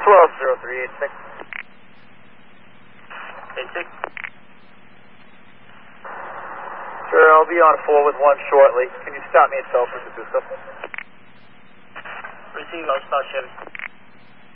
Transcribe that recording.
120386. 86. Sure, I'll be on 4 with 1 shortly. Can you stop me at Telford to do so? Receive, I'll start Chevy.